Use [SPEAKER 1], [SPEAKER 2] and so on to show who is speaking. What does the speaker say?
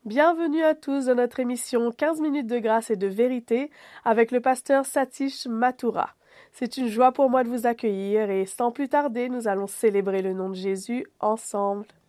[SPEAKER 1] Bienvenue à tous dans notre émission 15 minutes de grâce et de vérité avec le pasteur Satish Mathura. C'est une joie pour moi de vous accueillir et sans plus tarder, nous allons célébrer le nom de Jésus ensemble.